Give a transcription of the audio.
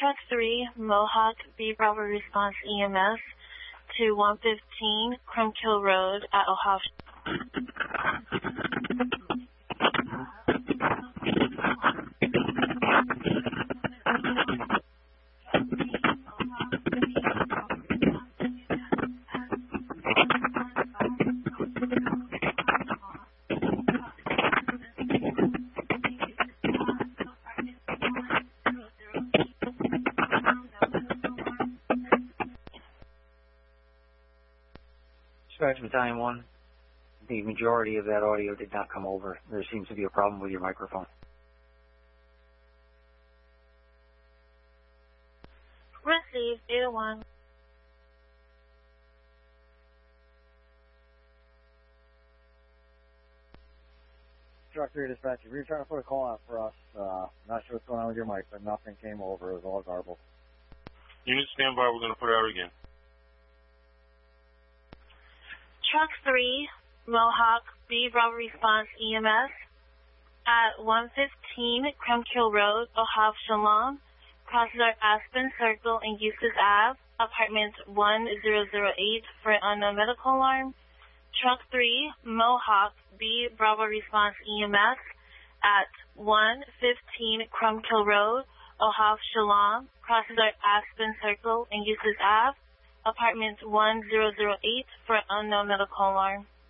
Truck 3, Mohawk, B Bravo Response EMS to 115 Crumpkill Road at Ohio. Dispatch Battalion 1, the majority of that audio did not come over. There seems to be a problem with your microphone. Receive, Data 1. Truck 3 dispatch, if you're trying to put a call out for us, not sure what's going on with your mic, but nothing came over. It was all garbled. Unit standby, we're going to put it out again. Truck 3, Mohawk, B Bravo Response EMS at 115 Crumpkill Road, Ohio Shalom, crosses our Aspen Circle and Eustis Ave, apartment 1008 for unknown medical alarm. Truck 3, Mohawk, B Bravo Response EMS at 115 Crumpkill Road, Ohio Shalom, crosses our Aspen Circle and Eustis Ave, apartment 1008 for unknown medical alarm.